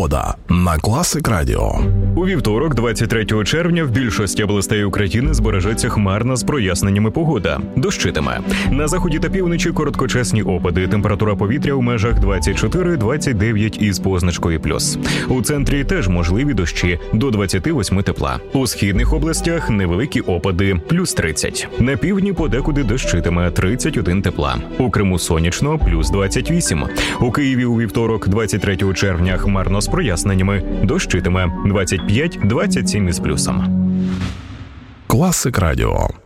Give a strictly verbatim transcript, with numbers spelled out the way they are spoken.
Погода на Класик Радіо. У вівторок, двадцять третього червня, в більшості областей України збережеться хмарна з проясненнями погода. Дощитиме. На заході та півночі короткочасні опади. Температура повітря у межах двадцять чотири - двадцять дев'ять із позначкою плюс. У центрі теж можливі дощі до двадцять восьми тепла. У східних областях невеликі опади – плюс тридцять. На півдні подекуди дощитиме – тридцять один тепла. У Криму сонячно – плюс двадцять вісім. У Києві у вівторок, двадцять третього червня, хмарно з проясненнями. Дощитиме – двадцять п'ять - двадцять сім із плюсом. Класик Радіо.